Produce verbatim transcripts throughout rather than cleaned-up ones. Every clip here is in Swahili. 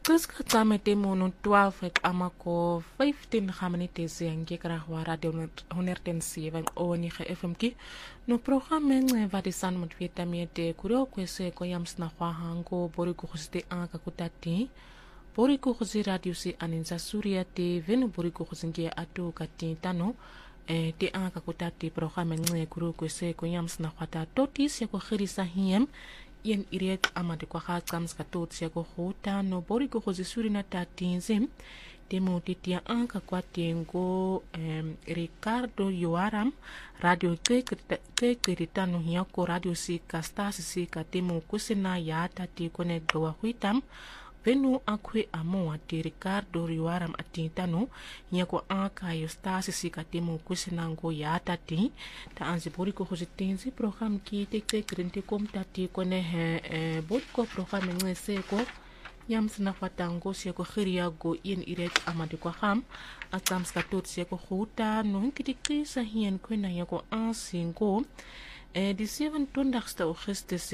Qiska tsame temo no twaalf ek amako fifteen minutes yange kragwa radio honderd zeven oni ge F M ki no programme nge vadisan mot vitamete kuro kwese ko yamsna kwa hango bori ko khste anga kutati bori ko khzi radio si aninza surya te ven bori ko khzinge ato kati tano e te anga kutati programme nge kuro kwese ko yamsna kwata totis ya ko khirisa hiem yen iret amade kwa khatams katot ya ko khota no bori ko khozi surina tatinzim temo titia anka kwa tengo um, Ricardo Yoaram radio ke kritano hiako radio si kastas si katemo kusena ya tati kone gawa huitam venu akwe amo ati Ricardo Yoaram atintano hiako anka yostasi si katemo kusena ngo ya tati ta anzi bori ko khozi tenzi program ki te te krinte kom tati kone he eh, bori ko program ngese ko yam sna fatango se ko khiria go in iret amade ko ham atam skatot se ko khuta no nkiti sa hien ko na yako ansingo e di seven tondagste augustus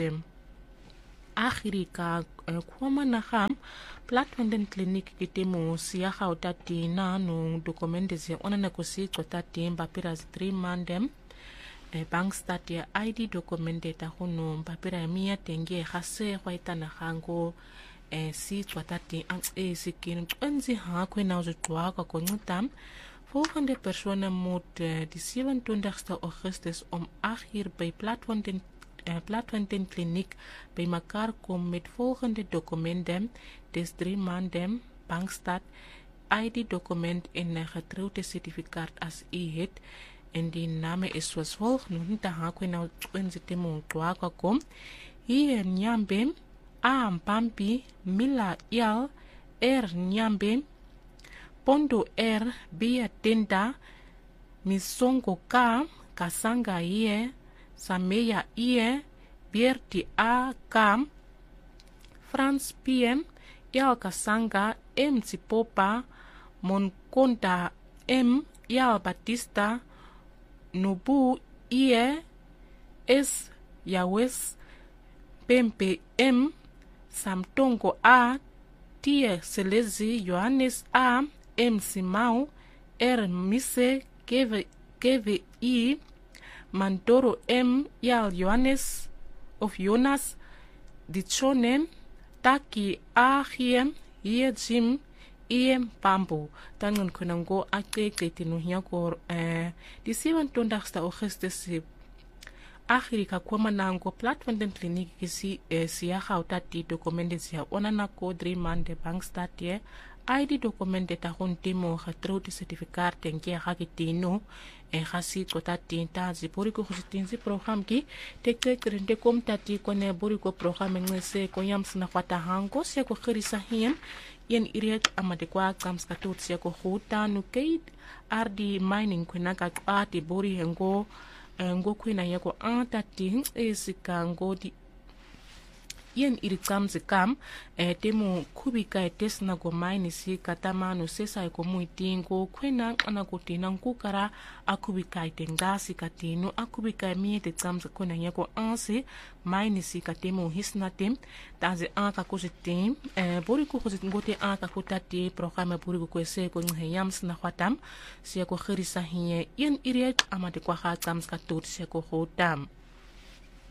akhiri ka kwama na ham platform clinic kitemo sia khauta tina no dokumente se onana ko si tsota timba piras three mandem e bank stat ya I D dokumente ta hono papira mia tenge khase khwaitana khango e si twatati ang e sikin twenzi ha kwena uzo twaka ko ngitam volgende persone moet uh, die zevenentwintigste augustus om acht uur bij Platfontein uh, Platfontein kliniek bij elkaar kom met volgende documenten des drie maanden bankstaat I D document en een getrouwde certificaat als u het en die naam is zoals volgt nu ta ha kwena twenzi temo twaka kom hier nyambe a mpampi mila yal er nyambe pondo er bia tenda misongo ka kasanga ie sameya ie bierti a kam France P M yal kasanga m tsipopa monkonda m yal batista nubu ie es yawes pempe m Samtongo a tie selezi Johannes a m Simau er mise keve keve i Mandoro m yal Johannes of Jonas dichonem taki a hiem ye jim iem pambo tangon konango ake ketinu hiako eh di zevenentwintigste augustus akhiri ka kwama nango Platfontein clinic kisi eh, siya khautati dokumente siya onana ko three mande bank stat ye I D dokumente ta hontimo getrouwde certificaat tenke hakitino en khasi kota tinta zipori ko khositinzi program ki tekte krende kom tati kone bori ko program ngese ko yamsna kwata hango se ko khirisa hien yen iriet amade kwa kams katot se ko khuta no kate ardi mining kunaka ati bori hengo ngo kwina yako antati esika ngodi yen irikamze kam e temo kubika etesna go mine si katamano sesa ko muitingo kwena ana kotina nkukara akubika itengasi katino akubika miete kamze kona yako anse mine si katemo hisnatem taze aka kosetem e bori ko koset ngote aka kotati programme bori ko kwese ko nyams na khatam si ko khirisa hiye yen iriet amade kwa khatams katot si ko khotam